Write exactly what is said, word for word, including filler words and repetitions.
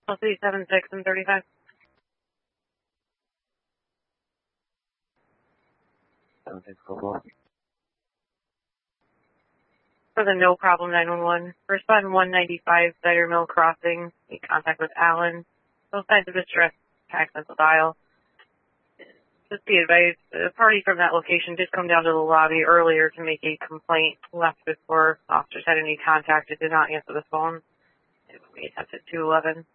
L C seven six and thirty-five. seven six Global. For the no problem nine one one. Respond one ninety-five Cider Mill Crossing. Make contact with Alan. Both sides of distress. Tax central dial. Just be advised, the party from that location did come down to the lobby earlier to make a complaint. Left before officers had any contact. It did not answer the phone. We attempted two eleven.